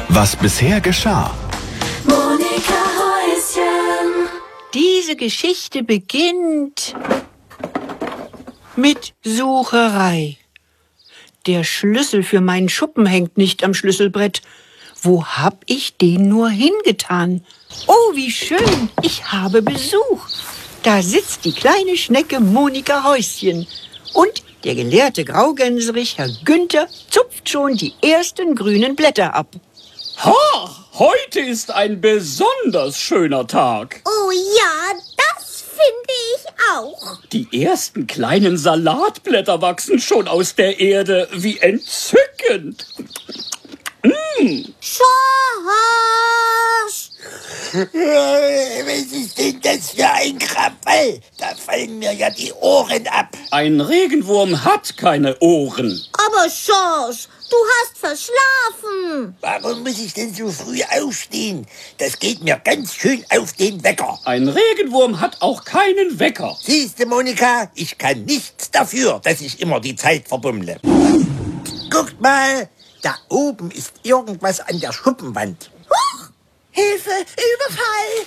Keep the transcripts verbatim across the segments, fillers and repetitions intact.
Was bisher geschah. Monika Häuschen. Diese Geschichte beginnt mit Sucherei. Der Schlüssel für meinen Schuppen hängt nicht am Schlüsselbrett. Wo hab ich den nur hingetan? Oh, wie schön, ich habe Besuch. Da sitzt die kleine Schnecke Monika Häuschen. Und der gelehrte Graugänserich, Herr Günther, zupft schon die ersten grünen Blätter ab. Ha, heute ist ein besonders schöner Tag. Oh ja, das finde ich auch. Die ersten kleinen Salatblätter wachsen schon aus der Erde. Wie entzückend. Mm. Schorsch! Was ist denn das für ein Krawall? Da fallen mir ja die Ohren ab. Ein Regenwurm hat keine Ohren. Aber Schorsch, du hast verschlafen. Warum muss ich denn so früh aufstehen? Das geht mir ganz schön auf den Wecker. Ein Regenwurm hat auch keinen Wecker. Siehste, Monika, ich kann nichts dafür, dass ich immer die Zeit verbummle. Guckt mal, da oben ist irgendwas an der Schuppenwand. Huch! Hilfe, Überfall!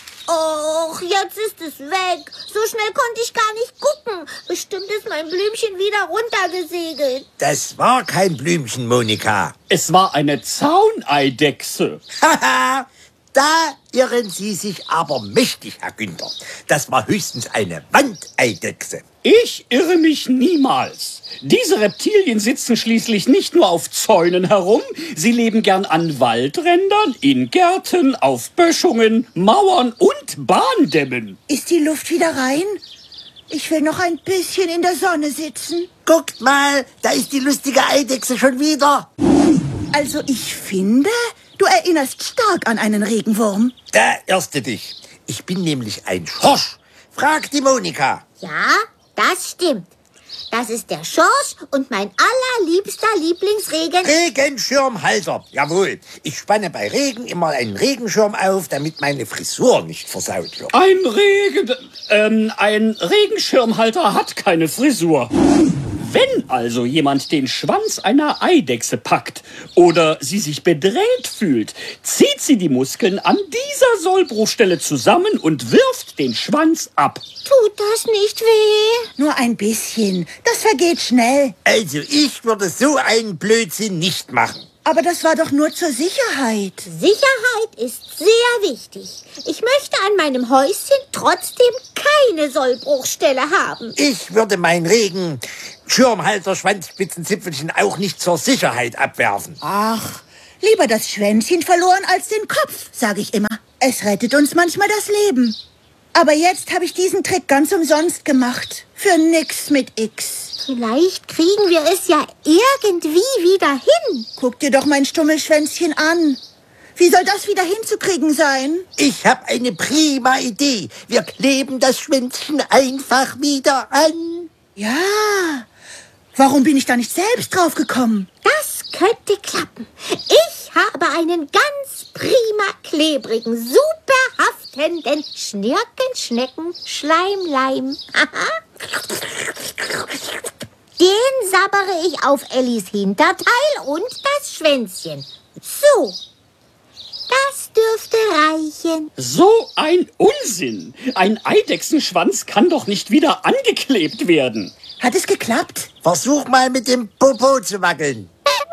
Och, jetzt ist es weg. So schnell konnte ich gar nicht gucken. Bestimmt ist mein Blümchen wieder runtergesegelt. Das war kein Blümchen, Monika. Es war eine Zauneidechse. Haha, da irren Sie sich aber mächtig, Herr Günther. Das war höchstens eine Wandeidechse. Ich irre mich niemals. Diese Reptilien sitzen schließlich nicht nur auf Zäunen herum, sie leben gern an Waldrändern, in Gärten, auf Böschungen, Mauern und Bahndämmen. Ist die Luft wieder rein? Ich will noch ein bisschen in der Sonne sitzen. Guckt mal, da ist die lustige Eidechse schon wieder. Also ich finde, du erinnerst stark an einen Regenwurm. Da irrst du dich. Ich bin nämlich ein Schorsch. Frag die Monika. Ja, das stimmt. Das ist der Schorsch und mein allerliebster Lieblingsregen... Regenschirmhalter, jawohl. Ich spanne bei Regen immer einen Regenschirm auf, damit meine Frisur nicht versaut wird. Ein Regen... Ähm, ein Regenschirmhalter hat keine Frisur. Wenn also jemand den Schwanz einer Eidechse packt oder sie sich bedrängt fühlt, zieht sie die Muskeln an dieser Sollbruchstelle zusammen und wirft den Schwanz ab. Tut das nicht weh? Nur ein bisschen. Das vergeht schnell. Also ich würde so einen Blödsinn nicht machen. Aber das war doch nur zur Sicherheit. Sicherheit ist sehr wichtig. Ich möchte an meinem Häuschen trotzdem keine Sollbruchstelle haben. Ich würde mein Regenschirmhalter Schwanzspitzenzipfelchen auch nicht zur Sicherheit abwerfen. Ach, lieber das Schwänzchen verloren als den Kopf, sage ich immer. Es rettet uns manchmal das Leben. Aber jetzt habe ich diesen Trick ganz umsonst gemacht. Für nix mit X. Vielleicht kriegen wir es ja irgendwie wieder hin. Guck dir doch mein Stummelschwänzchen an. Wie soll das wieder hinzukriegen sein? Ich habe eine prima Idee. Wir kleben das Schwänzchen einfach wieder an. Ja, warum bin ich da nicht selbst drauf gekommen? Das könnte klappen. Ich habe einen ganz prima klebrigen, super haftenden Schnirken, Schnecken, Schleimleim. Den sabbere ich auf Ellis Hinterteil und das Schwänzchen. So, das dürfte reichen. So ein Unsinn! Ein Eidechsenschwanz kann doch nicht wieder angeklebt werden. Hat es geklappt? Versuch mal mit dem Popo zu wackeln.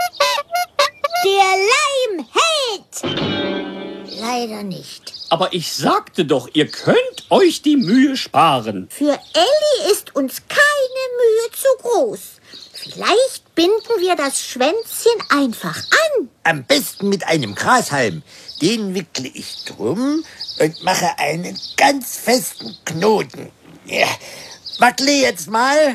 Der Leim hält. Leider nicht. Aber ich sagte doch, ihr könnt euch die Mühe sparen. Für Elli ist uns keine Mühe zu groß. Vielleicht binden wir das Schwänzchen einfach an. Am besten mit einem Grashalm. Den wickle ich drum und mache einen ganz festen Knoten. Ja. Wackle jetzt mal.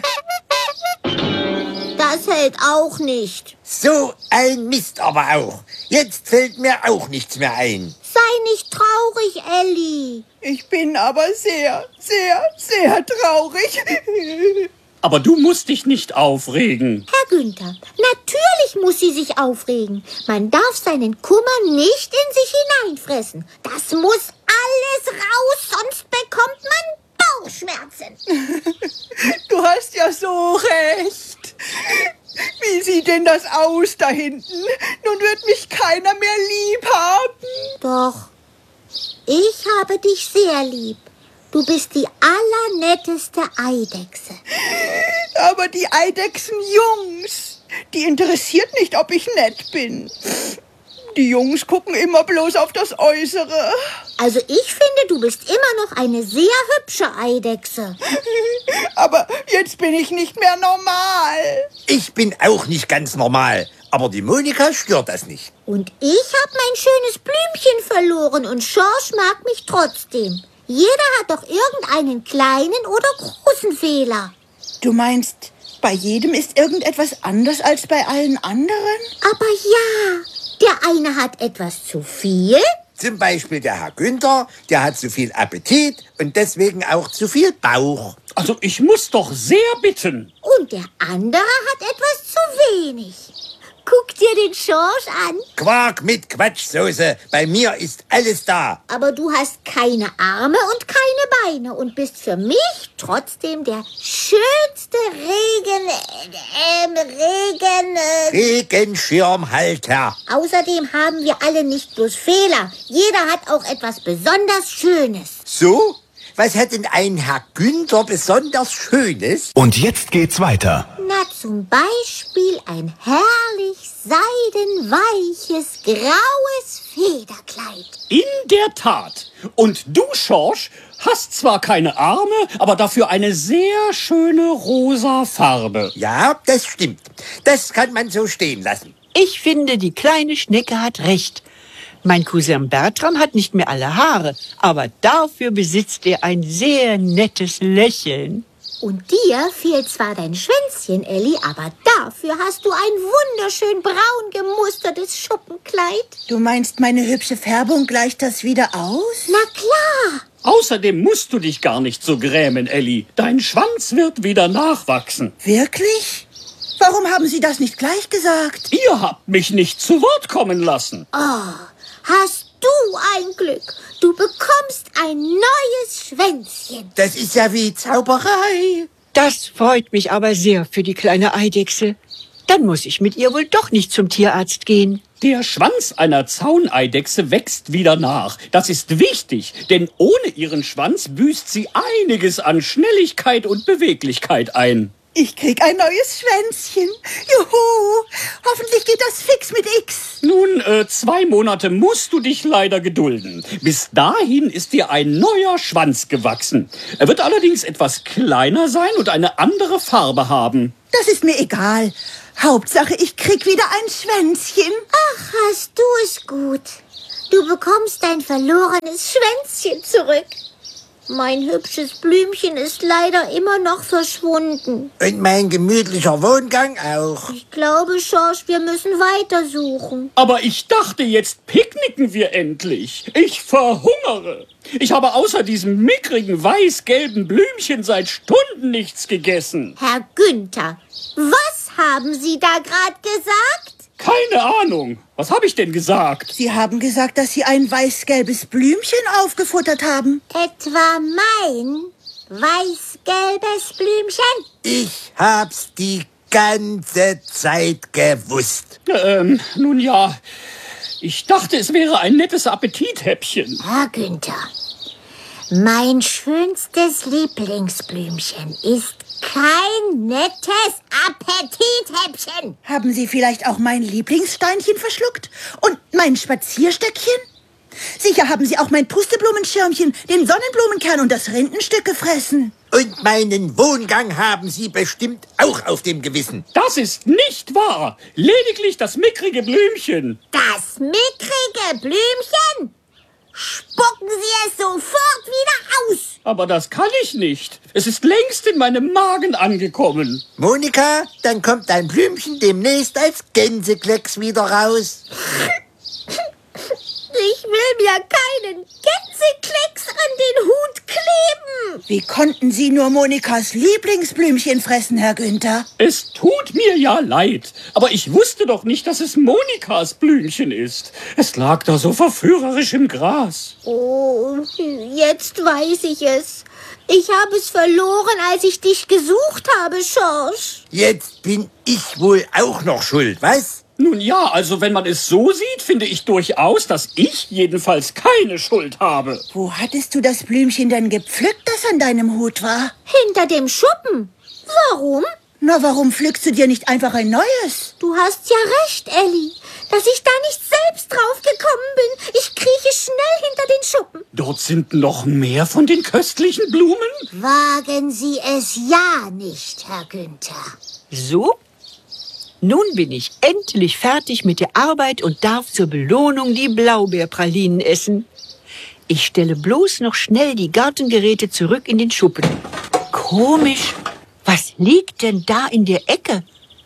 Das hält auch nicht. So ein Mist aber auch. Jetzt fällt mir auch nichts mehr ein. Sei nicht traurig, Elli. Ich bin aber sehr, sehr, sehr traurig. Aber du musst dich nicht aufregen. Herr Günther, natürlich muss sie sich aufregen. Man darf seinen Kummer nicht in sich hineinfressen. Das muss alles raus, sonst bekommt man Bauchschmerzen. Du hast ja so recht. Wie sieht denn das aus da hinten? Nun wird mich kein keiner mehr lieb haben. Doch, ich habe dich sehr lieb. Du bist die allernetteste Eidechse. Aber die Eidechsenjungs, die interessiert nicht, ob ich nett bin. Die Jungs gucken immer bloß auf das Äußere. Also ich finde, du bist immer noch eine sehr hübsche Eidechse. Aber jetzt bin ich nicht mehr normal. Ich bin auch nicht ganz normal, aber die Monika stört das nicht. Und ich habe mein schönes Blümchen verloren und Schorsch mag mich trotzdem. Jeder hat doch irgendeinen kleinen oder großen Fehler. Du meinst, bei jedem ist irgendetwas anders als bei allen anderen? Aber ja, der eine hat etwas zu viel. Zum Beispiel der Herr Günther, der hat zu viel Appetit und deswegen auch zu viel Bauch. Also ich muss doch sehr bitten. Und der andere hat etwas zu wenig. Guck dir den Schorsch an. Quark mit Quatschsoße, bei mir ist alles da. Aber du hast keine Arme und keine Beine und bist für mich trotzdem der schönste Regen... Ähm, Regen... Äh, Regenschirmhalter. Außerdem haben wir alle nicht bloß Fehler. Jeder hat auch etwas besonders Schönes. So? Was hat denn ein Herr Günther besonders Schönes? Und jetzt geht's weiter. Na, zum Beispiel ein herrlich seidenweiches, graues Federkleid. In der Tat. Und du, Schorsch, hast zwar keine Arme, aber dafür eine sehr schöne rosa Farbe. Ja, das stimmt. Das kann man so stehen lassen. Ich finde, die kleine Schnecke hat recht. Mein Cousin Bertram hat nicht mehr alle Haare, aber dafür besitzt er ein sehr nettes Lächeln. Und dir fehlt zwar dein Schwänzchen, Elli, aber dafür hast du ein wunderschön braun gemustertes Schuppenkleid. Du meinst, meine hübsche Färbung gleicht das wieder aus? Na klar. Außerdem musst du dich gar nicht so grämen, Elli. Dein Schwanz wird wieder nachwachsen. Wirklich? Warum haben Sie das nicht gleich gesagt? Ihr habt mich nicht zu Wort kommen lassen. Oh, hast du ein Glück. Du bekommst ein neues Schwänzchen. Das ist ja wie Zauberei. Das freut mich aber sehr für die kleine Eidechse. Dann muss ich mit ihr wohl doch nicht zum Tierarzt gehen. Der Schwanz einer Zauneidechse wächst wieder nach. Das ist wichtig, denn ohne ihren Schwanz büßt sie einiges an Schnelligkeit und Beweglichkeit ein. Ich krieg ein neues Schwänzchen. Juhu! Hoffentlich geht das fix mit X. Nun, äh, zwei Monate musst du dich leider gedulden. Bis dahin ist dir ein neuer Schwanz gewachsen. Er wird allerdings etwas kleiner sein und eine andere Farbe haben. Das ist mir egal. Hauptsache, ich krieg wieder ein Schwänzchen. Ach, hast du es gut. Du bekommst dein verlorenes Schwänzchen zurück. Mein hübsches Blümchen ist leider immer noch verschwunden. Und mein gemütlicher Wohngang auch. Ich glaube, Schorsch, wir müssen weitersuchen. Aber ich dachte, jetzt picknicken wir endlich. Ich verhungere. Ich habe außer diesem mickrigen, weiß-gelben Blümchen seit Stunden nichts gegessen. Herr Günther, was haben Sie da gerade gesagt? Keine Ahnung. Was habe ich denn gesagt? Sie haben gesagt, dass Sie ein weiß-gelbes Blümchen aufgefuttert haben. Etwa mein weiß-gelbes Blümchen? Ich hab's die ganze Zeit gewusst. Ähm, nun ja, ich dachte, es wäre ein nettes Appetithäppchen. Herr Günther, mein schönstes Lieblingsblümchen ist kein nettes Appetithäppchen. Haben Sie vielleicht auch mein Lieblingssteinchen verschluckt? Und mein Spazierstöckchen? Sicher haben Sie auch mein Pusteblumenschirmchen, den Sonnenblumenkern und das Rindenstück gefressen. Und meinen Wohngang haben Sie bestimmt auch auf dem Gewissen. Das ist nicht wahr. Lediglich das mickrige Blümchen. Das mickrige Blümchen? Spucken Sie es sofort wieder aus. Aber das kann ich nicht. Es ist längst in meinem Magen angekommen. Monika, dann kommt dein Blümchen demnächst als Gänseklecks wieder raus. Ich will mir keinen Gänseklecks an den Hut kleben. Wie konnten Sie nur Monikas Lieblingsblümchen fressen, Herr Günther? Es tut mir ja leid, aber ich wusste doch nicht, dass es Monikas Blümchen ist. Es lag da so verführerisch im Gras. Oh, jetzt weiß ich es. Ich habe es verloren, als ich dich gesucht habe, Schorsch. Jetzt bin ich wohl auch noch schuld, was? Nun ja, also wenn man es so sieht, finde ich durchaus, dass ich jedenfalls keine Schuld habe. Wo hattest du das Blümchen denn gepflückt, das an deinem Hut war? Hinter dem Schuppen. Warum? Na, warum pflückst du dir nicht einfach ein neues? Du hast ja recht, Elli, dass ich da nicht selbst drauf gekommen bin. Ich krieche schnell hinter den Schuppen. Dort sind noch mehr von den köstlichen Blumen? Wagen Sie es ja nicht, Herr Günther. So? Nun bin ich endlich fertig mit der Arbeit und darf zur Belohnung die Blaubeerpralinen essen. Ich stelle bloß noch schnell die Gartengeräte zurück in den Schuppen. Komisch, was liegt denn da in der Ecke?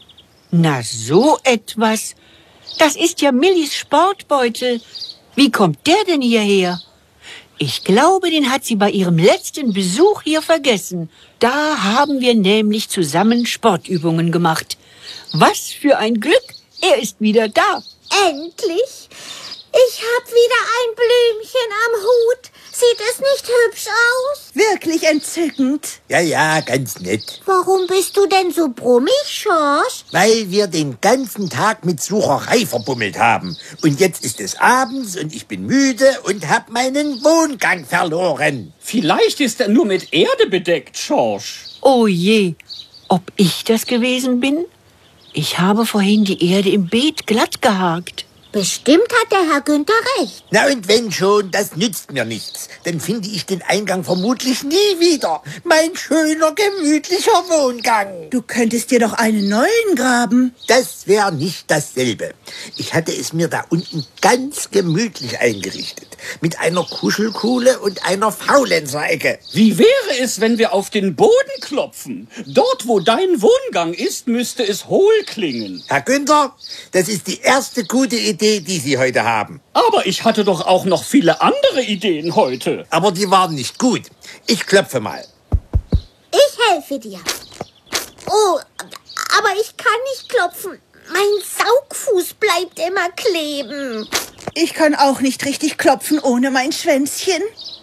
Na, so etwas. Das ist ja Millis Sportbeutel. Wie kommt der denn hierher? Ich glaube, den hat sie bei ihrem letzten Besuch hier vergessen. Da haben wir nämlich zusammen Sportübungen gemacht. Was für ein Glück, er ist wieder da. Endlich! Ich hab wieder ein Blümchen am Hut. Sieht es nicht hübsch aus? Wirklich entzückend. Ja, ja, ganz nett. Warum bist du denn so brummig, Schorsch? Weil wir den ganzen Tag mit Sucherei verbummelt haben. Und jetzt ist es abends und ich bin müde und hab meinen Wohngang verloren. Vielleicht ist er nur mit Erde bedeckt, Schorsch. Oh je, ob ich das gewesen bin? Ich habe vorhin die Erde im Beet glatt gehakt. Bestimmt hat der Herr Günther recht. Na und wenn schon, das nützt mir nichts. Dann finde ich den Eingang vermutlich nie wieder. Mein schöner, gemütlicher Wohngang. Du könntest dir doch einen neuen graben. Das wäre nicht dasselbe. Ich hatte es mir da unten ganz gemütlich eingerichtet. Mit einer Kuschelkuhle und einer Faulenzecke. Wie wäre es, wenn wir auf den Boden klopfen? Dort, wo dein Wohngang ist, müsste es hohl klingen. Herr Günther, das ist die erste gute Idee, die Sie heute haben. Aber ich hatte doch auch noch viele andere Ideen heute. Aber die waren nicht gut. Ich klopfe mal. Ich helfe dir. Oh, aber ich kann nicht klopfen. Mein Saugfuß bleibt immer kleben. Ich kann auch nicht richtig klopfen ohne mein Schwänzchen.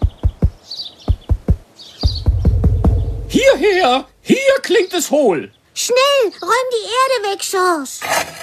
Hierher, hier klingt es hohl. Schnell, räum die Erde weg, Schorsch.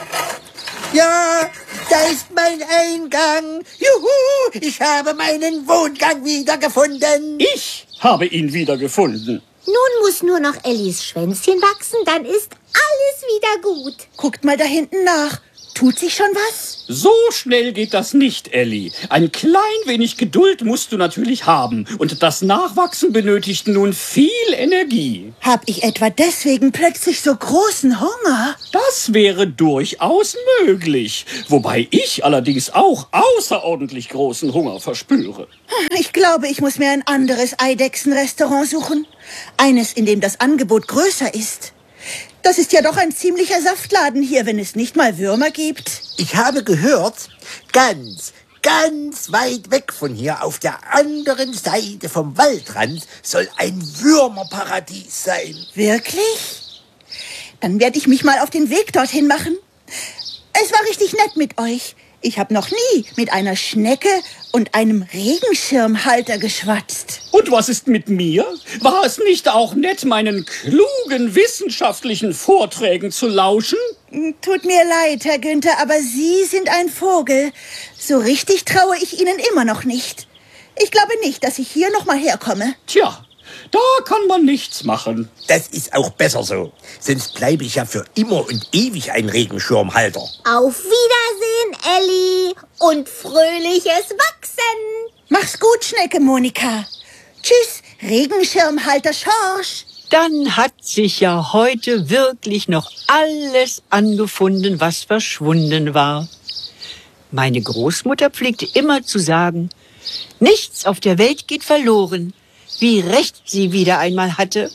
Ja, da ist mein Eingang. Juhu, ich habe meinen Wohngang wiedergefunden. Ich habe ihn wiedergefunden. Nun muss nur noch Ellis Schwänzchen wachsen, dann ist alles wieder gut. Guckt mal da hinten nach. Tut sich schon was? So schnell geht das nicht, Elli. Ein klein wenig Geduld musst du natürlich haben. Und das Nachwachsen benötigt nun viel Energie. Hab ich etwa deswegen plötzlich so großen Hunger? Das wäre durchaus möglich. Wobei ich allerdings auch außerordentlich großen Hunger verspüre. Ich glaube, ich muss mir ein anderes Eidechsenrestaurant suchen. Eines, in dem das Angebot größer ist. Das ist ja doch ein ziemlicher Saftladen hier, wenn es nicht mal Würmer gibt. Ich habe gehört, ganz, ganz weit weg von hier, auf der anderen Seite vom Waldrand, soll ein Würmerparadies sein. Wirklich? Dann werde ich mich mal auf den Weg dorthin machen. Es war richtig nett mit euch. Ich habe noch nie mit einer Schnecke und einem Regenschirmhalter geschwatzt. Und was ist mit mir? War es nicht auch nett, meinen klugen wissenschaftlichen Vorträgen zu lauschen? Tut mir leid, Herr Günther, aber Sie sind ein Vogel. So richtig traue ich Ihnen immer noch nicht. Ich glaube nicht, dass ich hier noch mal herkomme. Tja, da kann man nichts machen. Das ist auch besser so. Sonst bleibe ich ja für immer und ewig ein Regenschirmhalter. Auf Wiedersehen, Elli, und fröhliches Wachsen. Mach's gut, Schnecke Monika. Tschüss, Regenschirmhalter Schorsch. Dann hat sich ja heute wirklich noch alles angefunden, was verschwunden war. Meine Großmutter pflegte immer zu sagen, nichts auf der Welt geht verloren. Wie recht sie wieder einmal hatte.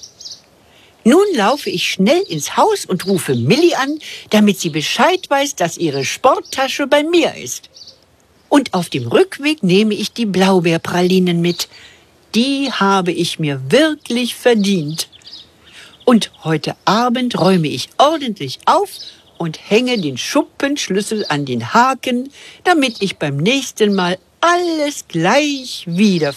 Nun laufe ich schnell ins Haus und rufe Milli an, damit sie Bescheid weiß, dass ihre Sporttasche bei mir ist. Und auf dem Rückweg nehme ich die Blaubeerpralinen mit. Die habe ich mir wirklich verdient. Und heute Abend räume ich ordentlich auf und hänge den Schuppenschlüssel an den Haken, damit ich beim nächsten Mal alles gleich wieder